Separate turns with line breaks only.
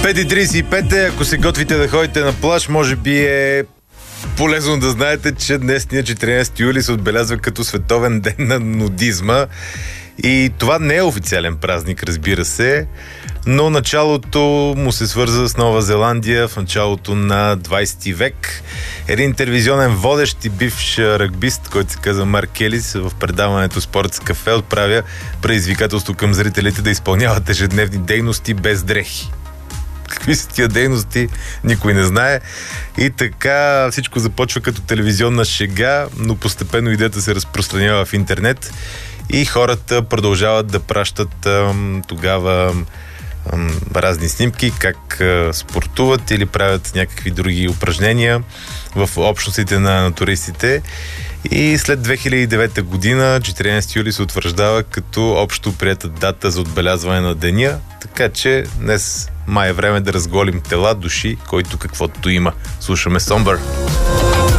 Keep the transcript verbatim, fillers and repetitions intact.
пет и тридесет и пет, ако се готвите да ходите на плаж, може би е полезно да знаете, че днесния четиринадесети юли се отбелязва като световен ден на нудизма. И това не е официален празник, разбира се, но началото му се свърза с Нова Зеландия в началото на двадесети век. Един телевизионен водещ и бивш ръгбист, който се казва Марк Елис, в предаването Спорт с кафе отправя предизвикателство към зрителите да изпълняват ежедневни дейности без дрехи. Какви са тия дейности, никой не знае. И така всичко започва като телевизионна шега, но постепенно идеята се разпространява в интернет и хората продължават да пращат ам, тогава ам, разни снимки, как а, спортуват или правят някакви други упражнения в общностите на, на туристите. И след две хиляди и девета година, четиринадесети юли се утвърждава като общо приета дата за отбелязване на деня, така че днес май е време да разголим тела, души, който каквото има. Слушаме Somber.